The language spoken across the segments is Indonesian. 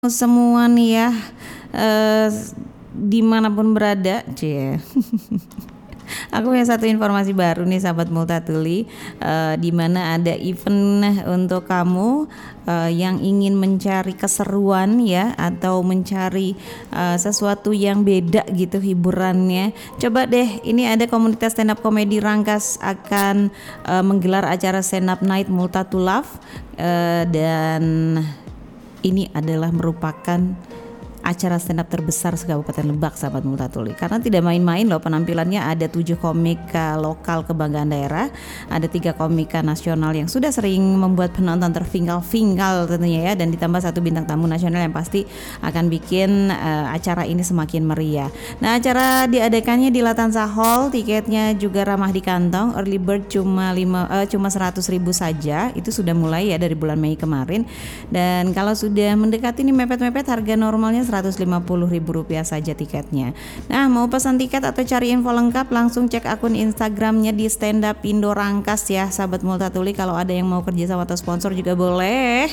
semua nih ya, eh, dimanapun berada, cie. Aku punya satu informasi baru nih sahabat Multatuli, di mana ada event untuk kamu yang ingin mencari keseruan ya, atau mencari sesuatu yang beda gitu hiburannya. Coba deh, ini ada komunitas stand up comedy Rangkas akan menggelar acara stand up night Multatulaf, dan ini adalah merupakan acara stand up terbesar se-Kabupaten Lebak sahabat Multatuli, karena tidak main-main loh penampilannya. Ada 7 komika lokal kebanggaan daerah, ada 3 komika nasional yang sudah sering membuat penonton terfinggal-finggal tentunya ya, dan ditambah 1 bintang tamu nasional yang pasti akan bikin acara ini semakin meriah. Nah, acara diadakannya di Latansa Hall, tiketnya juga ramah di kantong, early bird cuma 100.000 saja, itu sudah mulai ya dari bulan Mei kemarin, dan kalau sudah mendekati nih mepet-mepet, harga normalnya Rp150.000 saja tiketnya. Nah, mau pesan tiket atau cari info lengkap, langsung cek akun Instagramnya di Stand Up Indo Rangkas ya sahabat Multatuli. Kalau ada yang mau kerja sama atau sponsor juga boleh.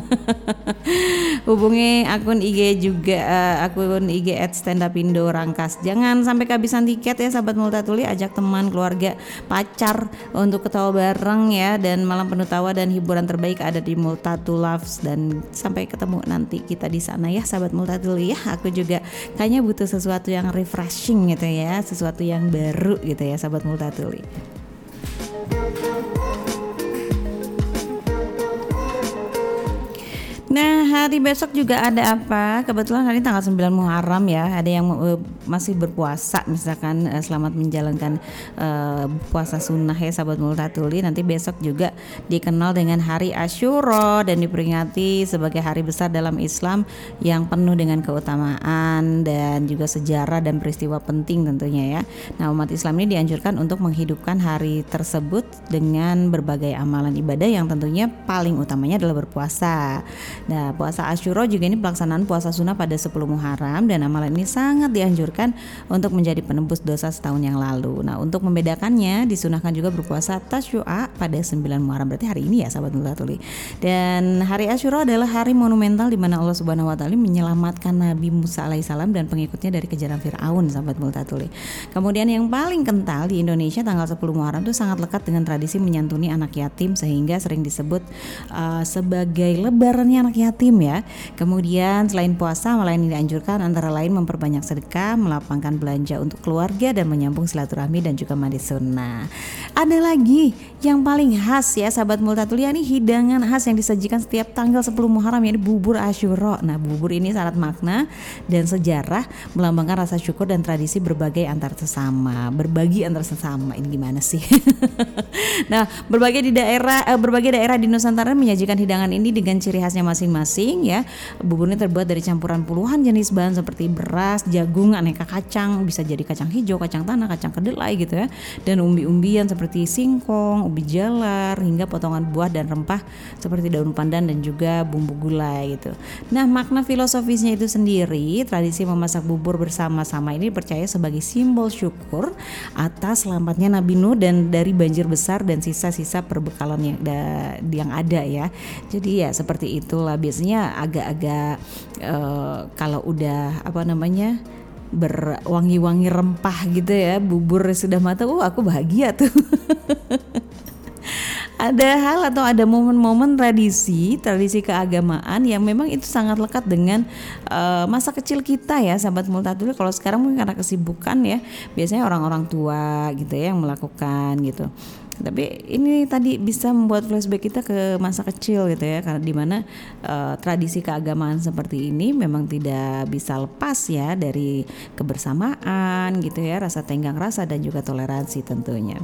Hubungi akun IG juga, akun IG @standupindo Rangkas. Jangan sampai kehabisan tiket ya sahabat Multatuli, ajak teman, keluarga, pacar untuk ketawa bareng ya, dan malam penuh tawa dan hiburan terbaik ada di Multatulafs. Dan sampai ketemu nanti kita di sana ya sahabat Multatuli ya. Aku juga kayaknya butuh sesuatu yang refreshing gitu ya, sesuatu yang baru gitu ya sahabat Multatuli. Nah, hari besok juga ada apa? Kebetulan hari tanggal 9 Muharram ya. Ada yang masih berpuasa, misalkan selamat menjalankan puasa sunnah ya sahabat Multatuli. Nanti besok juga dikenal dengan Hari Asyura dan diperingati sebagai hari besar dalam Islam yang penuh dengan keutamaan dan juga sejarah dan peristiwa penting tentunya ya. Nah, umat Islam ini dianjurkan untuk menghidupkan hari tersebut dengan berbagai amalan ibadah yang tentunya paling utamanya adalah berpuasa. Nah, puasa Asyura juga ini pelaksanaan puasa sunnah pada 10 Muharram, dan amalan ini sangat dianjurkan untuk menjadi penebus dosa setahun yang lalu. Nah, untuk membedakannya disunahkan juga berpuasa Tasyu'a pada 9 Muharram, berarti hari ini ya sahabat Multatuli. Dan hari Asyura adalah hari monumental di mana Allah Subhanahu wa taala menyelamatkan Nabi Musa alaihissalam dan pengikutnya dari kejaran Firaun sahabat Multatuli. Kemudian yang paling kental di Indonesia tanggal 10 Muharram itu sangat lekat dengan tradisi menyantuni anak yatim, sehingga sering disebut sebagai lebarannya anak yatim ya. Kemudian selain puasa, amalan ini dianjurkan antara lain memperbanyak sedekah, melapangkan belanja untuk keluarga, dan menyambung silaturahmi dan juga mandi sunnah. Ada lagi yang paling khas ya sahabat Multatuli, ini hidangan khas yang disajikan setiap tanggal 10 Muharram, yaitu bubur Asyura. Nah, bubur ini syarat makna dan sejarah, melambangkan rasa syukur dan tradisi berbagi antar sesama. Ini gimana sih? Nah, berbagai daerah di Nusantara menyajikan hidangan ini dengan ciri khasnya masing-masing ya. Bubur ini terbuat dari campuran puluhan jenis bahan seperti beras, jagung, aneka kacang, bisa jadi kacang hijau, kacang tanah, kacang kedelai gitu ya, dan umbi-umbian seperti singkong, ubi jalar, hingga potongan buah dan rempah seperti daun pandan dan juga bumbu gulai gitu. Nah, makna filosofisnya itu sendiri, tradisi memasak bubur bersama-sama ini dipercaya sebagai simbol syukur atas selamatnya Nabi Nuh dan dari banjir besar dan sisa-sisa perbekalan yang ada ya. Jadi ya seperti itulah, biasanya agak-agak kalau udah berwangi-wangi rempah gitu ya, bubur sudah matang, aku bahagia tuh. Ada hal atau ada momen-momen tradisi keagamaan yang memang itu sangat lekat dengan masa kecil kita ya sahabat Multatuli. Kalau sekarang mungkin karena kesibukan ya, biasanya orang-orang tua gitu ya yang melakukan gitu. Tapi ini tadi bisa membuat flashback kita ke masa kecil gitu ya, karena dimana tradisi keagamaan seperti ini memang tidak bisa lepas ya dari kebersamaan gitu ya, rasa tenggang rasa dan juga toleransi tentunya.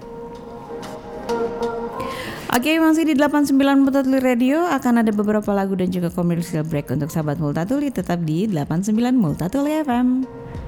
Oke, masih di 89 Multatuli Radio, akan ada beberapa lagu dan juga commercial break untuk sahabat Multatuli, tetap di 89 Multatuli FM.